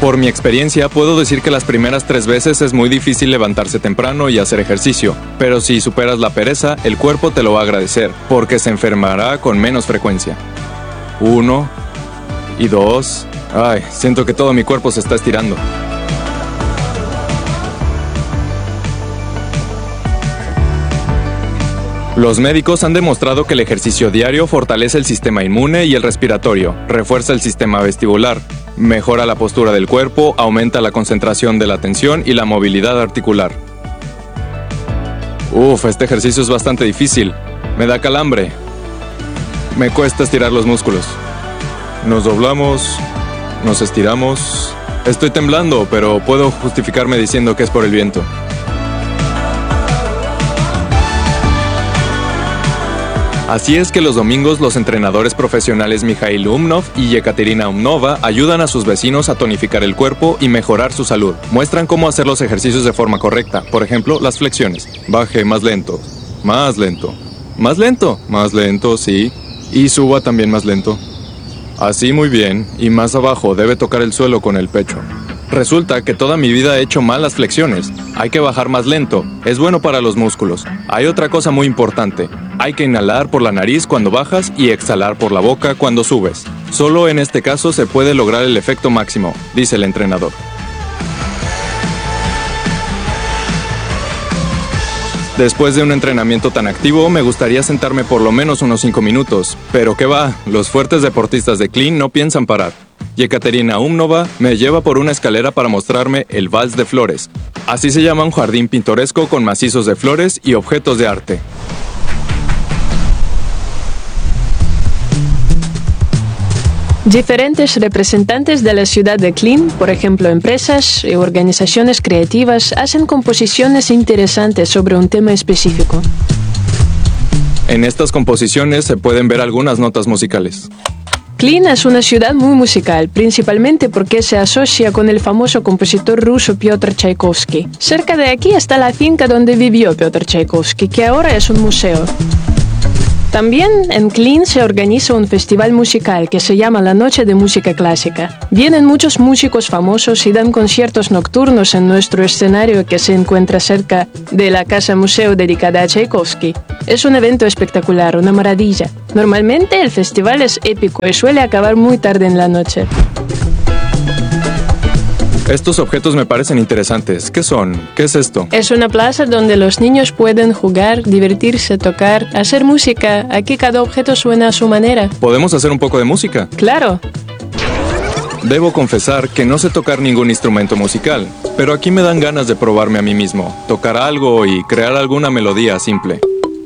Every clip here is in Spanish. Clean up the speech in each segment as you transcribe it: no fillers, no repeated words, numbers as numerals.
Por mi experiencia, puedo decir que las primeras 3 veces es muy difícil levantarse temprano y hacer ejercicio, pero si superas la pereza, el cuerpo te lo va a agradecer, porque se enfermará con menos frecuencia. 1 y 2. Ay, siento que todo mi cuerpo se está estirando. Los médicos han demostrado que el ejercicio diario fortalece el sistema inmune y el respiratorio, refuerza el sistema vestibular, mejora la postura del cuerpo, aumenta la concentración de la atención y la movilidad articular. Este ejercicio es bastante difícil. Me da calambre. Me cuesta estirar los músculos. Nos doblamos, nos estiramos. Estoy temblando, pero puedo justificarme diciendo que es por el viento. Así es que los domingos los entrenadores profesionales Mikhail Umnov y Yekaterina Umnova ayudan a sus vecinos a tonificar el cuerpo y mejorar su salud. Muestran cómo hacer los ejercicios de forma correcta, por ejemplo, las flexiones. Baje más lento, más lento, más lento, más lento, sí. Y suba también más lento. Así muy bien, y más abajo debe tocar el suelo con el pecho. Resulta que toda mi vida he hecho mal las flexiones. Hay que bajar más lento. Es bueno para los músculos. Hay otra cosa muy importante. Hay que inhalar por la nariz cuando bajas y exhalar por la boca cuando subes. Solo en este caso se puede lograr el efecto máximo, dice el entrenador. Después de un entrenamiento tan activo, me gustaría sentarme por lo menos unos 5 minutos. Pero qué va, los fuertes deportistas de Clean no piensan parar. Yekaterina Umnova me lleva por una escalera para mostrarme el Vals de Flores. Así se llama un jardín pintoresco con macizos de flores y objetos de arte. Diferentes representantes de la ciudad de Clean, por ejemplo empresas y organizaciones creativas, hacen composiciones interesantes sobre un tema específico. En estas composiciones se pueden ver algunas notas musicales. Clean es una ciudad muy musical, principalmente porque se asocia con el famoso compositor ruso Piotr Tchaikovsky. Cerca de aquí está la finca donde vivió Piotr Tchaikovsky, que ahora es un museo. También en Clean se organiza un festival musical que se llama La Noche de Música Clásica. Vienen muchos músicos famosos y dan conciertos nocturnos en nuestro escenario que se encuentra cerca de la casa museo dedicada a Tchaikovsky. Es un evento espectacular, una maravilla. Normalmente el festival es épico y suele acabar muy tarde en la noche. Estos objetos me parecen interesantes. ¿Qué son? ¿Qué es esto? Es una plaza donde los niños pueden jugar, divertirse, tocar, hacer música. Aquí cada objeto suena a su manera. ¿Podemos hacer un poco de música? ¡Claro! Debo confesar que no sé tocar ningún instrumento musical, pero aquí me dan ganas de probarme a mí mismo, tocar algo y crear alguna melodía simple.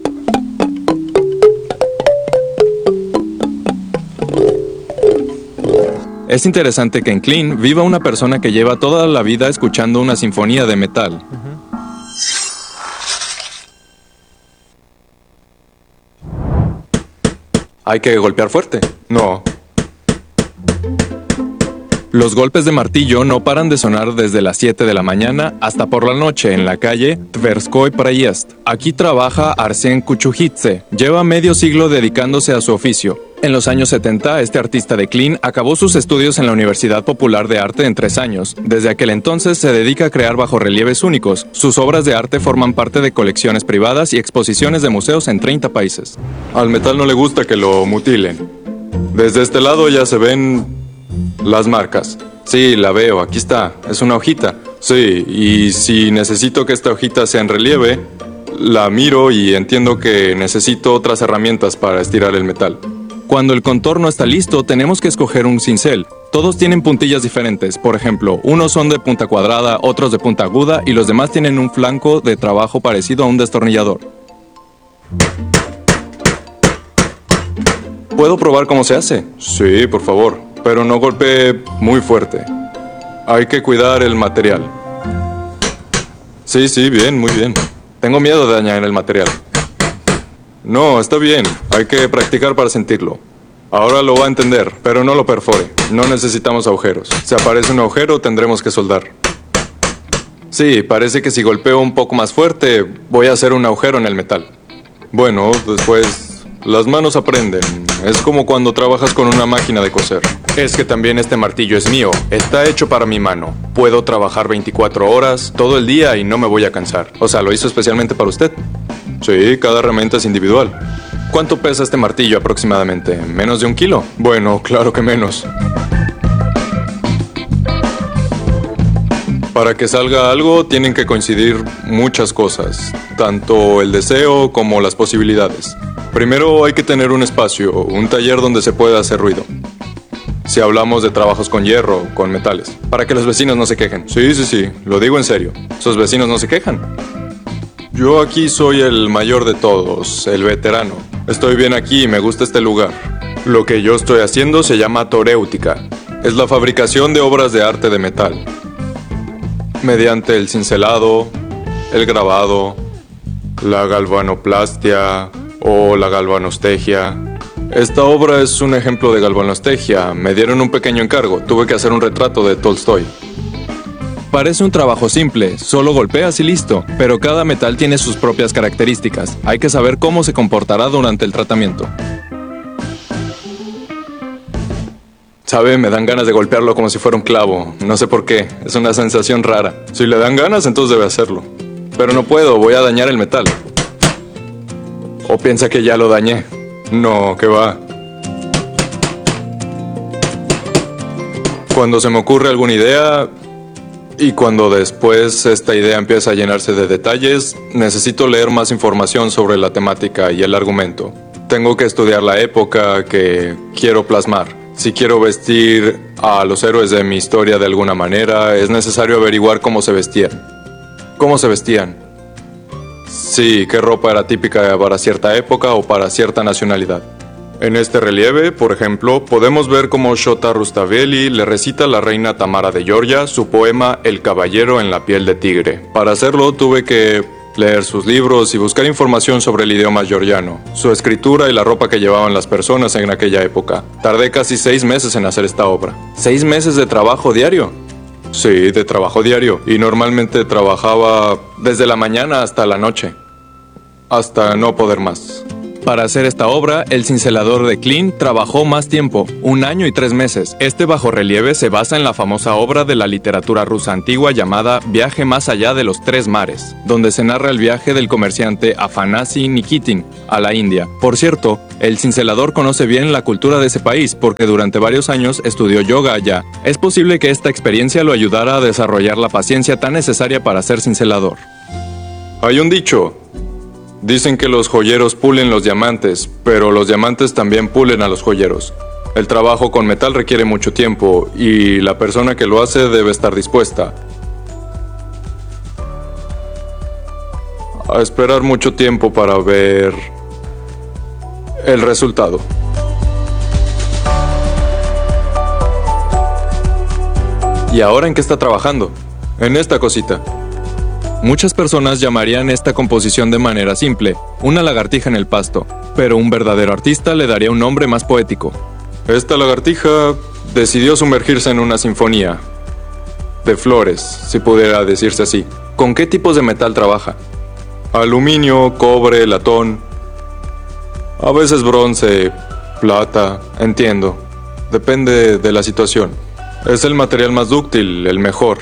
Es interesante que en Clean viva una persona que lleva toda la vida escuchando una sinfonía de metal. ¿Hay que golpear fuerte? No. Los golpes de martillo no paran de sonar desde las 7 de la mañana hasta por la noche en la calle Tverskoy Proyezd. Aquí trabaja Arsen Kuchuhidze. Lleva medio siglo dedicándose a su oficio. En los años 70, este artista de Clean acabó sus estudios en la Universidad Popular de Arte en 3 años. Desde aquel entonces se dedica a crear bajorrelieves únicos. Sus obras de arte forman parte de colecciones privadas y exposiciones de museos en 30 países. Al metal no le gusta que lo mutilen. Desde este lado ya se ven las marcas. Sí, la veo, aquí está. Es una hojita. Sí, y si necesito que esta hojita sea en relieve, la miro y entiendo que necesito otras herramientas para estirar el metal. Cuando el contorno está listo, tenemos que escoger un cincel. Todos tienen puntillas diferentes. Por ejemplo, unos son de punta cuadrada, otros de punta aguda y los demás tienen un flanco de trabajo parecido a un destornillador. ¿Puedo probar cómo se hace? Sí, por favor, pero no golpee muy fuerte. Hay que cuidar el material. Sí, bien, muy bien. Tengo miedo de dañar el material. No, está bien. Hay que practicar para sentirlo. Ahora lo va a entender, pero no lo perfore. No necesitamos agujeros. Si aparece un agujero, tendremos que soldar. Sí, parece que si golpeo un poco más fuerte, voy a hacer un agujero en el metal. Bueno, después las manos aprenden. Es como cuando trabajas con una máquina de coser. Es que también este martillo es mío. Está hecho para mi mano. Puedo trabajar 24 horas, todo el día y no me voy a cansar. O sea, ¿lo hizo especialmente para usted? Sí, cada herramienta es individual. ¿Cuánto pesa este martillo aproximadamente? ¿Menos de 1 kilo? Bueno, claro que menos. Para que salga algo tienen que coincidir muchas cosas, tanto el deseo como las posibilidades. Primero hay que tener un espacio, un taller donde se pueda hacer ruido. Si hablamos de trabajos con hierro, con metales, para que los vecinos no se quejen. Sí, lo digo en serio. ¿Sus vecinos no se quejan? Yo aquí soy el mayor de todos, el veterano. Estoy bien aquí y me gusta este lugar. Lo que yo estoy haciendo se llama toréutica. Es la fabricación de obras de arte de metal. Mediante el cincelado, el grabado, la galvanoplastia o la galvanostegia. Esta obra es un ejemplo de galvanostegia. Me dieron un pequeño encargo. Tuve que hacer un retrato de Tolstoy. Parece un trabajo simple, solo golpeas y listo, pero cada metal tiene sus propias características. Hay que saber cómo se comportará durante el tratamiento. ¿Sabe? Me dan ganas de golpearlo como si fuera un clavo. No sé por qué, es una sensación rara. Si le dan ganas, entonces debe hacerlo. Pero no puedo, voy a dañar el metal. ¿O piensa que ya lo dañé? No, ¿qué va? Cuando se me ocurre alguna idea y cuando después esta idea empieza a llenarse de detalles, necesito leer más información sobre la temática y el argumento. Tengo que estudiar la época que quiero plasmar. Si quiero vestir a los héroes de mi historia de alguna manera, es necesario averiguar cómo se vestían. ¿Cómo se vestían? Sí, qué ropa era típica para cierta época o para cierta nacionalidad. En este relieve, por ejemplo, podemos ver cómo Shota Rustaveli le recita a la reina Tamara de Georgia su poema El caballero en la piel de tigre. Para hacerlo tuve que leer sus libros y buscar información sobre el idioma georgiano, su escritura y la ropa que llevaban las personas en aquella época. Tardé casi 6 meses en hacer esta obra. ¿6 meses de trabajo diario? Sí, de trabajo diario. Y normalmente trabajaba desde la mañana hasta la noche, hasta no poder más. Para hacer esta obra, el cincelador de Klein trabajó más tiempo, 1 año y 3 meses. Este bajorrelieve se basa en la famosa obra de la literatura rusa antigua llamada Viaje más allá de los 3 mares, donde se narra el viaje del comerciante Afanasi Nikitin a la India. Por cierto, el cincelador conoce bien la cultura de ese país porque durante varios años estudió yoga allá. Es posible que esta experiencia lo ayudara a desarrollar la paciencia tan necesaria para ser cincelador. Hay un dicho. Dicen que los joyeros pulen los diamantes, pero los diamantes también pulen a los joyeros. El trabajo con metal requiere mucho tiempo y la persona que lo hace debe estar dispuesta a esperar mucho tiempo para ver el resultado. ¿Y ahora en qué está trabajando? En esta cosita. Muchas personas llamarían esta composición de manera simple, una lagartija en el pasto, pero un verdadero artista le daría un nombre más poético. Esta lagartija decidió sumergirse en una sinfonía de flores, si pudiera decirse así. ¿Con qué tipos de metal trabaja? Aluminio, cobre, latón, a veces bronce, plata, entiendo. Depende de la situación. Es el material más dúctil, el mejor.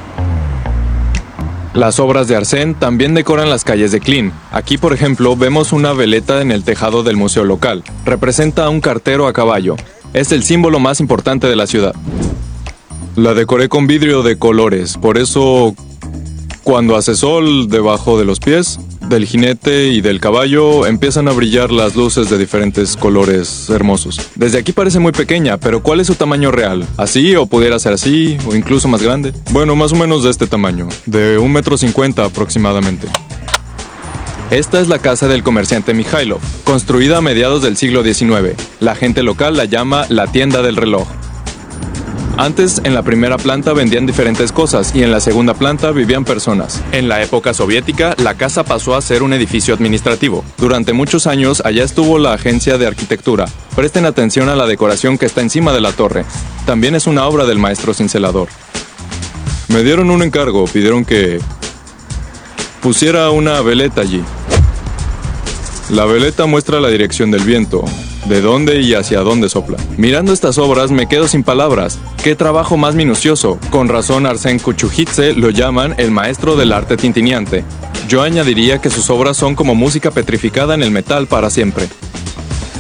Las obras de Arsène también decoran las calles de Klein. Aquí, por ejemplo, vemos una veleta en el tejado del museo local. Representa a un cartero a caballo. Es el símbolo más importante de la ciudad. La decoré con vidrio de colores, por eso cuando hace sol debajo de los pies del jinete y del caballo empiezan a brillar las luces de diferentes colores hermosos. Desde aquí parece muy pequeña, pero ¿cuál es su tamaño real? ¿Así o pudiera ser así o incluso más grande? Bueno, más o menos de este tamaño, de 1,50 m aproximadamente. Esta es la casa del comerciante Mikhailov, construida a mediados del siglo XIX. La gente local la llama la tienda del reloj. Antes, en la primera planta vendían diferentes cosas y en la segunda planta vivían personas. En la época soviética, la casa pasó a ser un edificio administrativo. Durante muchos años, allá estuvo la agencia de arquitectura. Presten atención a la decoración que está encima de la torre. También es una obra del maestro cincelador. Me dieron un encargo, pidieron que pusiera una veleta allí. La veleta muestra la dirección del viento. de dónde y hacia dónde sopla. Mirando estas obras me quedo sin palabras. ¡Qué trabajo más minucioso! Con razón Arsène Kuchuhitze lo llaman el maestro del arte tintineante. Yo añadiría que sus obras son como música petrificada en el metal para siempre.